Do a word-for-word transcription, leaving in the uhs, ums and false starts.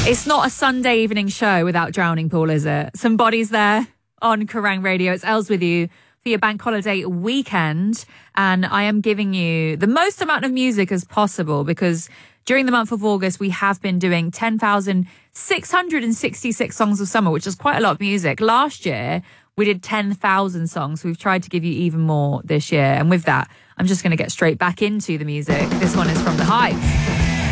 It's not a Sunday evening show without Drowning Pool, is it? Somebody's there on Kerrang Radio. It's Els with you for your bank holiday weekend. And I am giving you the most amount of music as possible because during the month of August, we have been doing ten thousand six hundred sixty-six songs of summer, which is quite a lot of music. Last year, we did ten thousand songs. We've tried to give you even more this year. And with that, I'm just going to get straight back into the music. This one is from The Hive.